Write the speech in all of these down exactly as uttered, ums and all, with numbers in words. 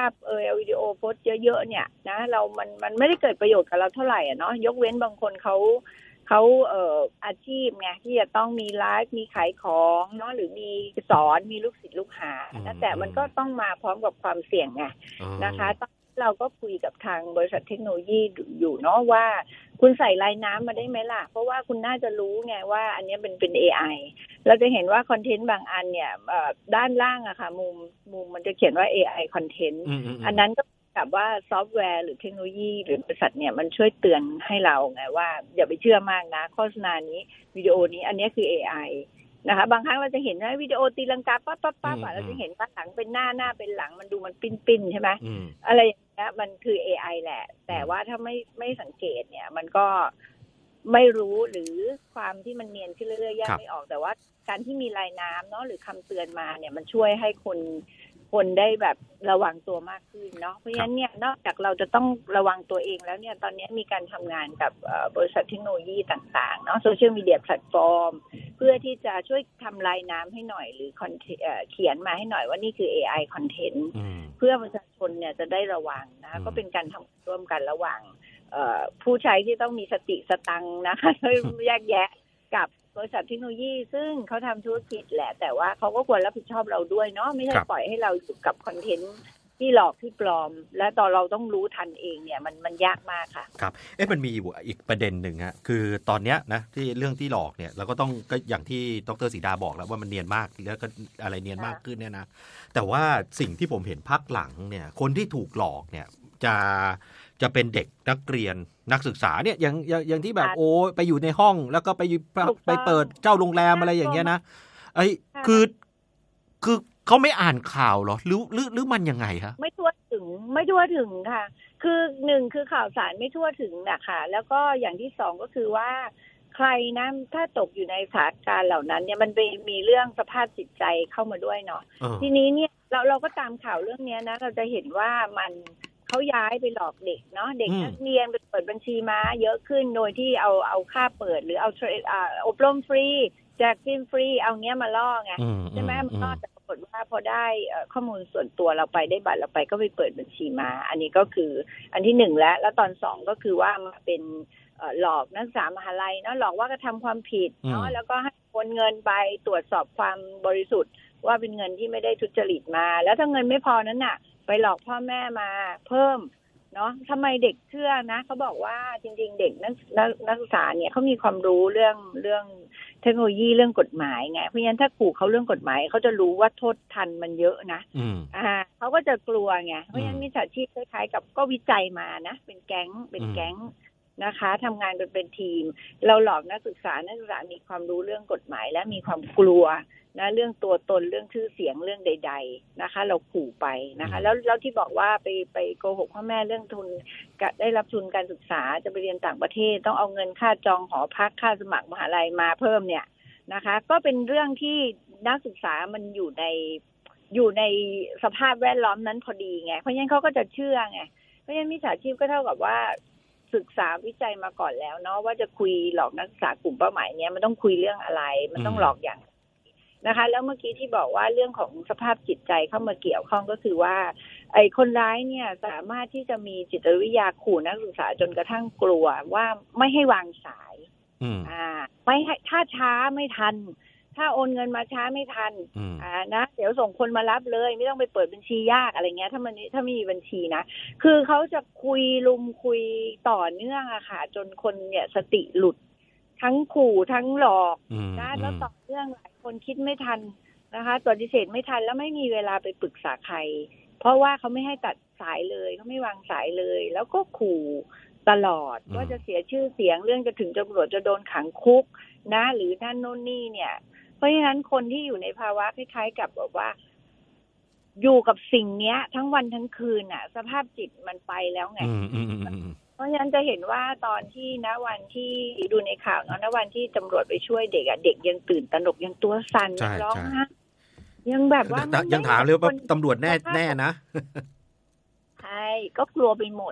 พเออวิดีโอโพสเยอะๆเนี่ยนะเรามันมันไม่ได้เกิดประโยชน์กับเราเท่าไหร่อ่ะเนาะยกเว้นบางคนเขาเขาเอ่ออาชีพไงที่จะต้องมีไลฟ์มีขายของเนาะหรือมีสอนมีลูกศิษย์ลูกหานะแต่มันก็ต้องมาพร้อมกับความเสี่ยงไงนะคะเราก็คุยกับทางบริษัทเทคโนโลยีอยู่เนาะว่าคุณใส่ลายน้ำมาได้ไหมล่ะเพราะว่าคุณน่าจะรู้ไงว่าอันนี้เป็นเป็น เอ ไอ เราจะเห็นว่าคอนเทนต์บางอันเนี่ยด้านล่างอะค่ะมุมมุมมันจะเขียนว่า เอ ไอ คอนเทนต์อันนั้นก็กับว่าซอฟต์แวร์หรือเทคโนโลยีหรือบริษัทเนี่ยมันช่วยเตือนให้เราไงว่าอย่าไปเชื่อมากนะโฆษณานี้วิดีโอนี้อันนี้คือ เอ ไอ นะคะบางครั้งเราจะเห็นว่าวิดีโอตีลังกาปั๊บปั๊บปั๊บเราจะเห็นว่าหลังเป็นหน้าหน้าเป็นหลังมันดูมันปิ้นปิ้นใช่ไหมอะไรอย่างเงี้ยมันคือ เอ ไอ แหละแต่ว่าถ้าไม่ไม่สังเกตเนี่ยมันก็ไม่รู้หรือความที่มันเนียนขึ้นเรื่อยๆแยกไม่ออกแต่ว่าการที่มีลายน้ำเนาะหรือคำเตือนมาเนี่ยมันช่วยให้คนคนได้แบบระวังตัวมากขึ้นเนาะเพราะฉะนั้นเนี่ยนอกจากเราจะต้องระวังตัวเองแล้วเนี่ยตอนนี้มีการทำงานกับบริษัทเทคโนโลยีต่างๆเนาะโซเชียลมีเดียแพลตฟอร์มเพื่อที่จะช่วยทำลายน้ำให้หน่อยหรือเขียนมาให้หน่อยว่านี่คือ เอ ไอ content เพื่อประชาชนเนี่ยจะได้ระวังนะก็เป็นการทำร่วมกันระหว่างผู้ใช้ที่ต้องมีสติสตังค์นะคะแยกแยะกับบริษัทเทคโนโลยีซึ่งเขาทำธุรกิจแหละแต่ว่าเขาก็ควรรับผิดชอบเราด้วยเนาะไม่ใช่ปล่อยให้เราอยู่กับคอนเทนต์ที่หลอกที่ปลอมและตอนเราต้องรู้ทันเองเนี่ยมันมันยากมากค่ะครับเอ๊ะมันมีอีกประเด็นหนึ่งฮะคือตอนเนี้ยนะที่เรื่องที่หลอกเนี่ยเราก็ต้องก็อย่างที่ดร.ศรีดาบอกแล้วว่ามันเนียนมากแล้วก็อะไรเนียนมากขึ้นเนี่ยนะแต่ว่าสิ่งที่ผมเห็นพักหลังเนี่ยคนที่ถูกหลอกเนี่ยจะจะเป็นเด็กนักเรียนนักศึกษาเนี่ยอย่างอย่างที่แบบโอ้ไปอยู่ในห้องแล้วก็ไปไปเปิดเจ้าโรงแรมอะไรอย่างเงี้ยนะไอ้คือคือเขาไม่อ่านข่าวหรอหรือหรือหรือมันยังไงคะไม่ทั่วถึงไม่ทั่วถึงค่ะคือหนึ่งคือข่าวสารไม่ทั่วถึงนะคะแล้วก็อย่างที่สองก็คือว่าใครนะถ้าตกอยู่ในสถานการณ์เหล่านั้นเนี่ยมันไปมีเรื่องสภาพจิตใจเข้ามาด้วยเนาะทีนี้เนี่ยเราเราก็ตามข่าวเรื่องนี้นะเราจะเห็นว่ามันเขาย้ายไปหลอกเด็กเนาะเด็กนักเรียนไปเปิดบัญชีม้าเยอะขึ้นโดยที่เอาเอาค่าเปิดหรือเอาอ่าอบรมฟรีแจกซิมฟรีเอาเงี้ยมาล่อไงใช่ไหมมันล่อแต่ปรากฏว่าพอได้ข้อมูลส่วนตัวเราไปได้บัตรเราไปก็ไปเปิดบัญชีมาอันนี้ก็คืออันที่หนึ่งแล้วแล้วตอนสองก็คือว่ามาเป็นหลอกนักศึกษามหาลัยเนาะหลอกว่ากระทำความผิดเนาะแล้วก็ให้โอนเงินไปตรวจสอบความบริสุทธิ์ว่าเป็นเงินที่ไม่ได้ทุจริตมาแล้วถ้าเงินไม่พอนั้นน่ะไปหลอกพ่อแม่มาเพิ่มเนาะทำไมเด็กเชื่อนะเขาบอกว่าจริงๆเด็กนักนักศึกษาเนี่ยเขามีความรู้เรื่องเรื่องเทคโนโลยีเรื่องกฎหมายไงเพราะฉะนั้นถ้าขู่เขาเรื่องกฎหมายเขาจะรู้ว่าโทษทันมันเยอะนะอ่าเขาก็จะกลัวไงเพราะฉะนั้นมิจฉาชีพคล้ายๆกับก็วิจัยมานะเป็นแก๊งเป็นแก๊งนะคะทำงานเป็นเป็นทีมเราหลอกนักศึกษานักศึกษามีความรู้เรื่องกฎหมายและมีความกลัวนะเรื่องตัวตนเรื่องชื่อเสียงเรื่องใดๆนะคะเราขู่ไปนะคะแล้วแล้วที่บอกว่าไปไปโกหกพ่อแม่เรื่องทุนได้รับทุนการศึกษาจะไปเรียนต่างประเทศต้องเอาเงินค่าจองหอพักค่าสมัครมหาลัยมาเพิ่มเนี่ยนะคะก็เป็นเรื่องที่นักศึกษามันอยู่ในอยู่ในสภาพแวดล้อมนั้นพอดีไงเพราะฉะนั้นเขาก็จะเชื่อไงเพราะฉะนั้นมิจฉาชีพก็เท่ากับว่าศึกษาวิจัยมาก่อนแล้วเนาะว่าจะคุยหลอกนักศึกษากลุ่มเป้าหมายเนี้ยมันต้องคุยเรื่องอะไรมันต้องหลอกอย่างนะคะแล้วเมื่อกี้ที่บอกว่าเรื่องของสภาพจิตใจเข้ามาเกี่ยวข้องก็คือว่าไอ้คนร้ายเนี่ยสามารถที่จะมีจิตวิทยาขู่นักศึกษาจนกระทั่งกลัวว่าไม่ให้วางสายอ่าไม่ให้ถ้าช้าไม่ทันถ้าโอนเงินมาช้าไม่ทันอ่านะเดี๋ยวส่งคนมารับเลยไม่ต้องไปเปิดบัญชียากอะไรเงี้ยถ้ามันถ้าไม่มีบัญชีนะคือเขาจะคุยลุมคุยต่อเนื่องอะค่ะจนคนเนี่ยสติหลุดทั้งขู่ทั้งหลอกนะแล้วต่อเนื่องหลายคนคิดไม่ทันนะคะปฏิเสธไม่ทันแล้วไม่มีเวลาไปปรึกษาใครเพราะว่าเขาไม่ให้ตัดสายเลยเขาไม่วางสายเลยแล้วก็ขู่ตลอดว่าจะเสียชื่อเสียงเรื่องจะถึงตำรวจจะโดนขังคุกนะหรือนั่นโน่นนี่เนี่ยเพราะฉะนั้นคนที่อยู่ในภาวะคล้ายๆกับแบบว่าอยู่กับสิ่งนี้ทั้งวันทั้งคืนน่ะสภาพจิตมันไปแล้วไงเพราะฉะนั้นจะเห็นว่าตอนที่ณวันที่ดูในข่าวเนาะณวันที่ตำรวจไปช่วยเด็กอ่ะเด็กยังตื่นตระหนกยังตัวสั่นร้องไห้ยังแบบว่ายังถามเลยว่าตำรวจแน่แน่นะใช่ก็กลัวไปหมด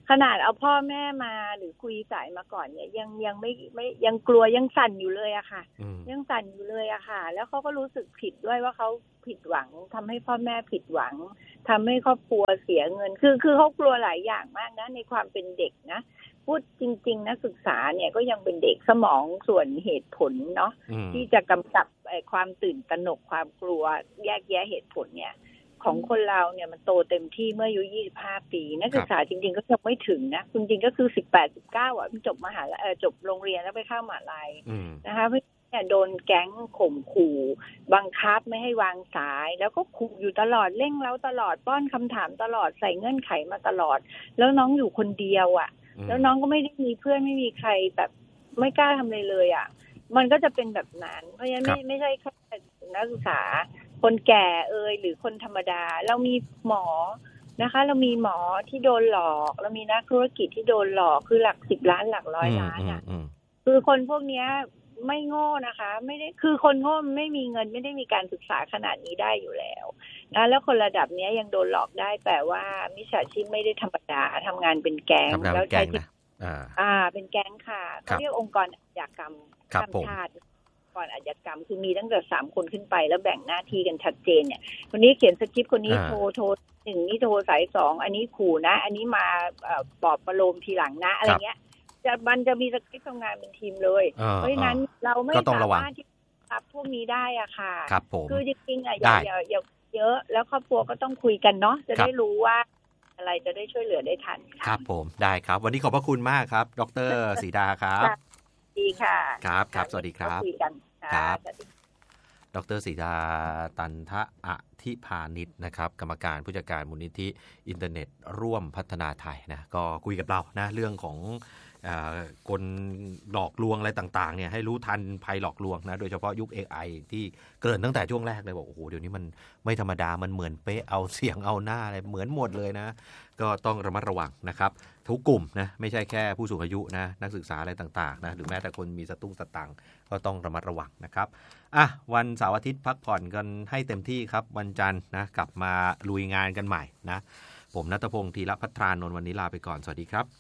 ขนาดเอาพ่อแม่มาหรือคุยสายมาก่อนเนี่ยยังยังไม่ไม่ยังกลัวยังสั่นอยู่เลยอะค่ะยังสั่นอยู่เลยอะค่ะแล้วเขาก็รู้สึกผิดด้วยว่าเขาผิดหวังทำให้พ่อแม่ผิดหวังทำให้ครอบครัวเสียเงินคือคือเขากลัวหลายอย่างมากนะในความเป็นเด็กนะพูดจริงๆนักศึกษาเนี่ยก็ยังเป็นเด็กสมองส่วนเหตุผลเนาะที่จะกำกับความตื่นตระหนกความกลัวแยกแยะเหตุผลเนี่ยของคนเราเนี่ยมันโตเต็มที่เมื่ออายุยี่สิบห้าปีนักศึกษาจริงๆก็ยังไม่ถึงนะจริงๆก็คือสิบแปด สิบเก้าอ่ะจบมหาลัยจบโรงเรียนแล้วไปเข้ามหาลัยนะคะเพราะเนี่ยโดนแก๊งข่มขู่บังคับไม่ให้วางสายแล้วก็ขู่อยู่ตลอดเร่งเร้าตลอดป้อนคำถามตลอดใส่เงื่อนไขมาตลอดแล้วน้องอยู่คนเดียวอ่ะแล้วน้องก็ไม่ได้มีเพื่อนไม่มีใครแบบไม่กล้าทำอะไรเลยอ่ะมันก็จะเป็นแบบนั้นเพราะฉะนั้นไม่ไม่ใช่แค่นักศึกษาคนแก่เอ่ยหรือคนธรรมดาเรามีหมอนะคะเรามีหมอที่โดนหลอกเรามีนักธุรกิจที่โดนหลอกคือหลักสิบล้านหลักร้อยล้านอ่ะคือคนพวกนี้ไม่โง่นะคะไม่ได้คือคนโง่ไม่มีเงินไม่ได้มีการศึกษาขนาดนี้ได้อยู่แล้วนะแล้วคนระดับนี้ยังโดนหลอกได้แปลว่ามิจฉาชีพไม่ได้ธรรมดาทำงานเป็นแก๊งแล้วใช้ที่อ่าเป็นแก๊งค่ะเขาเรียกองค์กรอาชญากรรมข้ามชาติก่อนอาชญากรรมคือมีตั้งแต่สามคนขึ้นไปแล้วแบ่งหน้าที่กันชัดเจนเนี่ยคนนี้เขียนสคริปต์คนนี้โทรโทรหนึ่งนี่โทรสายสองอันนี้ขู่นะอันนี้มาปลอบประโลมทีหลังนะอะไรเงี้ยจะมันจะมีสคริปต์ทำงานเป็นทีมเลยเพราะฉะนั้นเราไม่สามารถที่จะรับพวกนี้ได้อะค่ะคือจริงๆอ่ะอย่าอย่าอย่าเยอะแล้วครอบครัวก็ต้องคุยกันเนาะจะได้รู้ว่าอะไรจะได้ช่วยเหลือได้ทันครับผมได้ครับวันนี้ขอบพระคุณมากครับดร.ศรีดาครับดีค่ะครับครับสวัสดีครับครับดร.ศรีดาตันทะอธิพานิชนะครับกรรมการผู้จัดการมูลนิธิอินเทอร์เน็ตร่วมพัฒนาไทยนะก็คุยกับเรานะเรื่องของคนหลอกลวงอะไรต่างๆเนี่ยให้รู้ทันภัยหลอกลวงนะโดยเฉพาะยุค เอ ไอ ที่เกิดตั้งแต่ช่วงแรกเลยบอกโอ้โหเดี๋ยวนี้มันไม่ธรรมดามันเหมือนเป๊ะเอาเสียงเอาหน้าอะไรเหมือนหมดเลยนะก็ต้องระมัดระวังนะครับทุกกลุ่มนะไม่ใช่แค่ผู้สูงอายุนะนักศึกษาอะไรต่างๆนะหรือแม้แต่คนมีสตุ้งสตังค์ก็ต้องระมัดระวังนะครับอ่ะวันเสาร์อาทิตย์พักผ่อนกันให้เต็มที่ครับวันจันทร์นะกลับมาลุยงานกันใหม่นะผมณัฐพงษ์ธีรภัทรานนท์วันนี้ลาไปก่อนสวัสดีครับ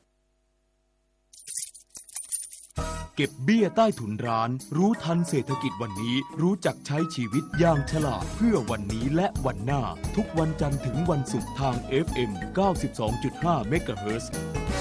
เก็บเบี้ยใต้ถุนร้านรู้ทันเศรษฐกิจวันนี้รู้จักใช้ชีวิตอย่างฉลาดเพื่อวันนี้และวันหน้าทุกวันจันทร์ถึงวันศุกร์ทาง เอฟ เอ็ม เก้าสิบสองจุดห้า เมกะเฮิรตซ์